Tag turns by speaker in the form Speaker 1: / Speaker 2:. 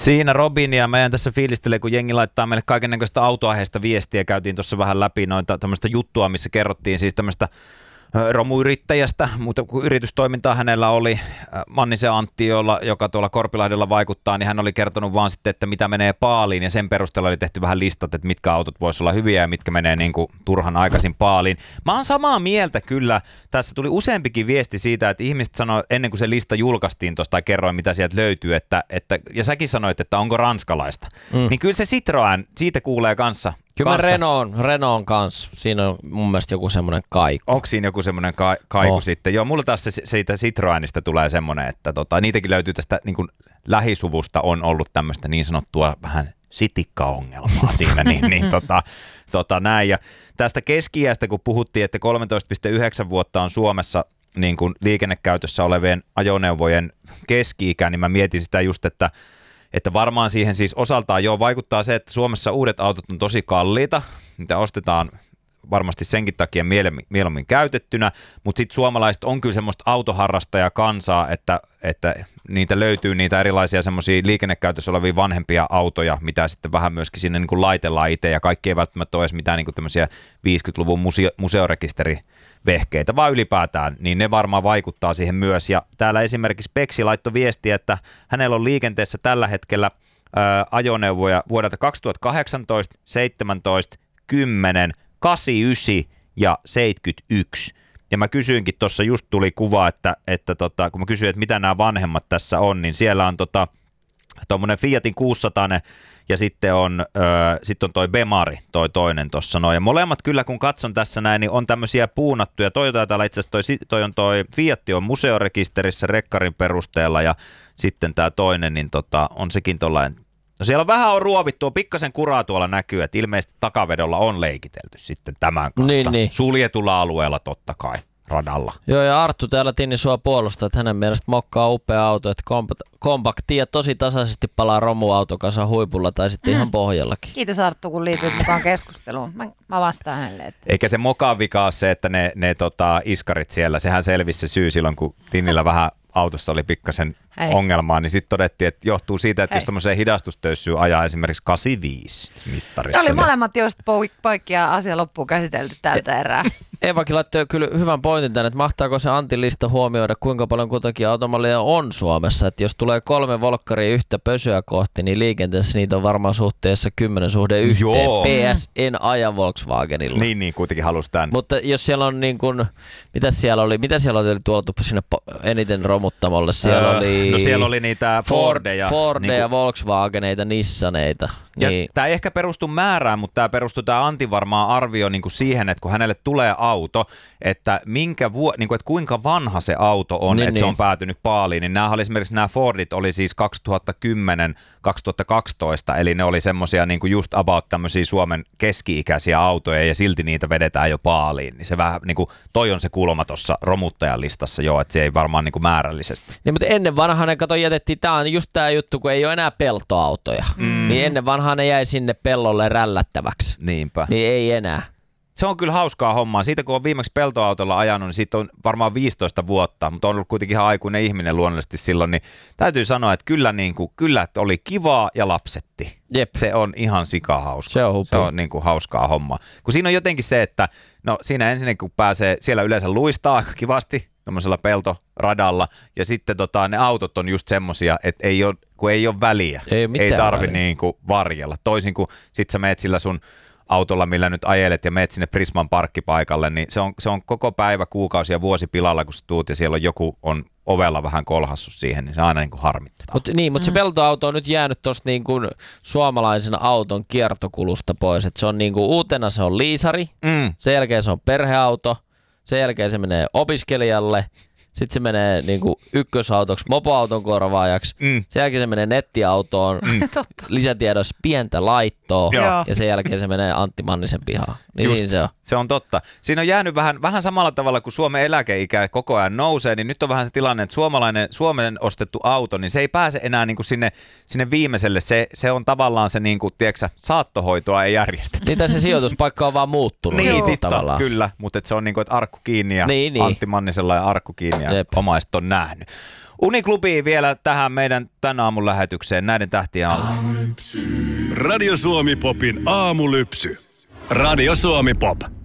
Speaker 1: Siinä Robin ja meidän tässä fiilistelee, kun jengi laittaa meille kaikennäköistä autoaiheista viestiä. Käytiin tuossa vähän läpi noita tämmöistä juttua, missä kerrottiin siis tämmöistä romuyrittäjästä, mutta kun yritystoimintaa hänellä oli, Mannisen Antti, joka tuolla Korpilahdella vaikuttaa, niin hän oli kertonut vaan sitten, että mitä menee paaliin, ja sen perusteella oli tehty vähän listat, että mitkä autot voisi olla hyviä ja mitkä menee niin kuin turhan aikaisin paaliin. Mä oon samaa mieltä kyllä, tässä tuli useampikin viesti siitä, että ihmiset sanoi ennen kuin se lista julkaistiin tuosta tai kerroin mitä sieltä löytyy, että ja säkin sanoit, että onko ranskalaista, niin kyllä se Citroën, siitä kuulee kanssa.
Speaker 2: Kyllä Renault kanssa. Siinä on mun mielestä joku semmoinen kaiku.
Speaker 1: Onko siinä joku semmoinen kaiku sitten? Joo, mulla taas siitä Citroenista tulee semmoinen, että niitäkin löytyy tästä niin kuin lähisuvusta on ollut tämmöistä niin sanottua vähän sitikkaongelmaa siinä, näin. Ja tästä keski-iästä, kun puhuttiin, että 13,9 vuotta on Suomessa niin kuin liikennekäytössä olevien ajoneuvojen keski-ikä, niin mä mietin sitä just, että varmaan siihen siis osaltaan vaikuttaa se, että Suomessa uudet autot on tosi kalliita, niitä ostetaan varmasti senkin takia mieluummin käytettynä, mutta sitten suomalaiset on kyllä semmoista autoharrastajakansaa, että niitä löytyy niitä erilaisia semmoisia liikennekäytössä olevia vanhempia autoja, mitä sitten vähän myöskin sinne niin kuin laitellaan itse, ja kaikki ei välttämättä ole edes mitään niin kuin tämmöisiä 50-luvun museorekisterivehkeitä, vaan ylipäätään, niin ne varmaan vaikuttaa siihen myös. Ja täällä esimerkiksi Peksi laittoi viestiä, että hänellä on liikenteessä tällä hetkellä ajoneuvoja vuodelta 2018, 17, 10, 89 ja 71. Ja mä kysyinkin, tuossa just tuli kuva, että kun mä kysyin, että mitä nämä vanhemmat tässä on, niin siellä on tuommoinen Fiatin 600 ja sitten on toi Bemari, toi toinen tuossa noin. Ja molemmat kyllä, kun katson tässä näin, niin on tämmöisiä puunattuja. Toyotalla itse asiassa toi Fiatti on museorekisterissä rekkarin perusteella ja sitten tämä toinen, niin on sekin tollainen. No siellä on vähän ruovittua, pikkasen kuraa tuolla näkyy, että ilmeisesti takavedolla on leikitelty sitten tämän kanssa. Niin. Suljetulla alueella totta kai, radalla.
Speaker 2: Joo, ja Arttu täällä Tinni sua puolustaa, että hänen mielestä mokkaa upea auto, että kompakti ja tosi tasaisesti palaa romuautokasa huipulla tai sitten ihan pohjallakin.
Speaker 3: Kiitos Arttu, kun liityit mukaan keskusteluun. Mä vastaan hänelle. Että...
Speaker 1: Eikä se mokaan vika ole se, että ne iskarit siellä, sehän selvisi se syy silloin, kun Tinnillä vähän autossa oli pikkasen ongelmaa, niin sitten todettiin, että johtuu siitä, että jos tämmöiseen hidastustöyssyyn ajaa esimerkiksi 85 mittarissa.
Speaker 3: Ne oli molemmat just poikki ja asia loppuun käsitelty tältä erää.
Speaker 2: Evakin laittoi kyllä hyvän pointin tänne, että mahtaako se Antin lista huomioida, kuinka paljon kutakin automallia on Suomessa. Että jos tulee 3 volkkaria yhtä pösyä kohti, niin liikenteessä niitä on varmaan suhteessa 10:1.
Speaker 1: Joo.
Speaker 2: PS en aja Volkswagenilla.
Speaker 1: Niin kuitenkin halusi tämän.
Speaker 2: Mutta jos siellä on niin kuin, mitä siellä oli tuotu sinne eniten romuttamolle?
Speaker 1: Siellä oli niitä Fordeja.
Speaker 2: Fordeja, niin Volkswageneita, Nissaneita. Niin.
Speaker 1: Tämä ei ehkä perustu määrään, mutta tämä perustuu tämä Antin varmaan arvio niin kuin siihen, että kun hänelle tulee auto, että niin kuin, että kuinka vanha se auto on, että se on päätynyt paaliin. Niin esimerkiksi nämä Fordit oli siis 2010-2012, eli ne oli semmoisia niin kuin just about tämmöisiä Suomen keski-ikäisiä autoja ja silti niitä vedetään jo paaliin. Niin se vähän niin kuin, toi on se kulma tuossa romuttajan listassa jo, että se ei varmaan niin kuin määrällisesti.
Speaker 2: Niin, mutta ennen vanhaa ne jätettiin, tämä on just tämä juttu, kun ei ole enää peltoautoja, niin ennen vanhaa ne jäi sinne pellolle rällättäväksi.
Speaker 1: Niinpä.
Speaker 2: Niin ei enää.
Speaker 1: Se on kyllä hauskaa hommaa. Siitä kun on viimeksi peltoautolla ajanut, niin siitä on varmaan 15 vuotta, mutta on ollut kuitenkin ihan aikuinen ihminen luonnollisesti silloin, niin täytyy sanoa, että kyllä oli kivaa ja lapsetti.
Speaker 2: Jep.
Speaker 1: Se on ihan sikahauska.
Speaker 2: Se on
Speaker 1: niin kuin hauskaa hommaa. Kun siinä on jotenkin se, että no siinä ensin kun pääsee, siellä yleensä luistaa aika kivasti tämmöisellä peltoradalla, ja sitten ne autot on just semmosia, että kun ei ole väliä, ei tarvi niin kuin varjella. Toisin kuin sit sä meet sillä sun autolla, millä nyt ajelet ja meet sinne Prisman parkkipaikalle, niin se on koko päivä, kuukausi ja vuosi pilalla, kun sä tuut ja siellä on joku on ovella vähän kolhassut siihen, niin se aina niin kuin harmittaa.
Speaker 2: Mutta se peltoauto on nyt jäänyt tuosta niin kuin suomalaisen auton kiertokulusta pois, että se on niin kuin uutena se on liisari, sen jälkeen se on perheauto, sen jälkeen se menee opiskelijalle, sitten se menee niinku ykkösautoksi mopoauton korvaajaksi, sen jälkeen se menee nettiautoon, lisätiedoissa pientä laittoa ja sen jälkeen se menee Antti Mannisen pihaan. Niin se on.
Speaker 1: Se on totta. Siinä on jäänyt vähän samalla tavalla, kun Suomen eläkeikä koko ajan nousee, niin nyt on vähän se tilanne, että Suomen ostettu auto, niin se ei pääse enää niinku sinne viimeiselle. Se on tavallaan se, niinku, tiedätkö, saattohoitoa ei järjestetä.
Speaker 2: Niitä se sijoituspaikka on vaan muuttunut.
Speaker 1: Niin, kyllä, mutta se on niinku, että arkku kiinni ja Antti Mannisella ja arkku kiinni ja omaiset on nähnyt. Uniklubi vielä tähän meidän tän aamun lähetykseen näiden tähtien alle.
Speaker 4: Radio Suomi Popin aamulypsy. Radio Suomi Pop.